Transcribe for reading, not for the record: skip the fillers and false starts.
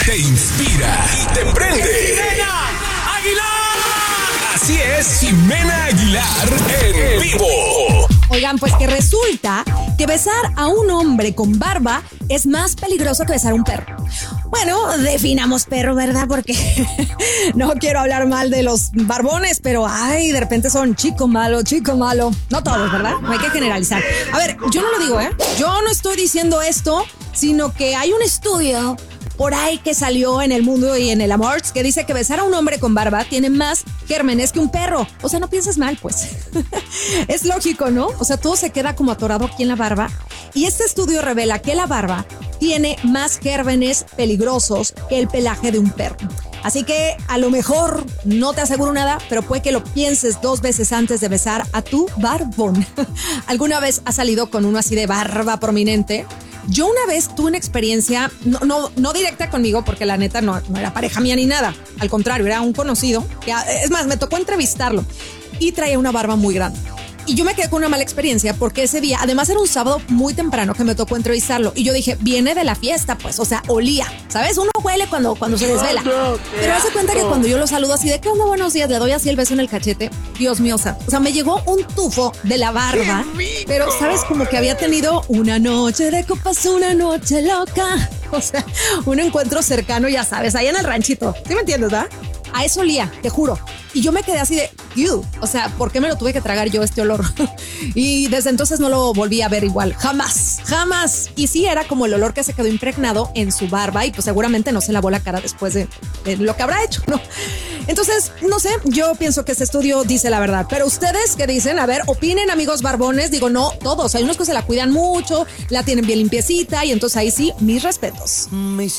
Te inspira y te prende. ¡Jimena Aguilar! Así es, Jimena Aguilar en vivo. Oigan, pues que resulta que besar a un hombre con barba es más peligroso que besar a un perro. Bueno, definamos perro, ¿verdad? Porque no quiero hablar mal de los barbones, pero ay, de repente son chico malo. No todos, ¿verdad? No hay que generalizar. A ver, yo no lo digo, ¿eh? Yo no estoy diciendo esto, sino que hay un estudio por ahí que salió en El Mundo y en El Amor que dice que besar a un hombre con barba tiene más gérmenes que un perro. O sea, no pienses mal, pues. Es lógico, ¿no? O sea, todo se queda como atorado aquí en la barba. Y este estudio revela que la barba tiene más gérmenes peligrosos que el pelaje de un perro. Así que a lo mejor no te aseguro nada, pero puede que lo pienses 2 veces antes de besar a tu barbón. ¿Alguna vez has salido con uno así de barba prominente? Yo una vez tuve una experiencia, no directa conmigo, porque la neta no era pareja mía ni nada. Al contrario, era un conocido. Que, es más, me tocó entrevistarlo y traía una barba muy grande. Y yo me quedé con una mala experiencia porque ese día, además era un sábado muy temprano que me tocó entrevistarlo. Y yo dije, viene de la fiesta, pues, o sea, olía. ¿Sabes? Uno huele cuando se desvela. Pero hace cuenta que cuando yo lo saludo así de, ¿qué onda? Buenos días, le doy así el beso en el cachete. Dios mío, o sea, me llegó un tufo de la barba. Pero, ¿sabes? Como que había tenido una noche de copas, una noche loca. O sea, un encuentro cercano, ya sabes, ahí en el ranchito. ¿Sí me entiendes, verdad? A eso olía, te juro. Y yo me quedé así de, ew, o sea, ¿por qué me lo tuve que tragar yo este olor? Y desde entonces no lo volví a ver igual, jamás. Y sí, era como el olor que se quedó impregnado en su barba y pues seguramente no se lavó la cara después de lo que habrá hecho, ¿no? Entonces, no sé, yo pienso que este estudio dice la verdad, pero ustedes ¿qué dicen? A ver, opinen, amigos barbones. Digo, no, todos, hay unos que se la cuidan mucho, la tienen bien limpiecita y entonces ahí sí, mis respetos.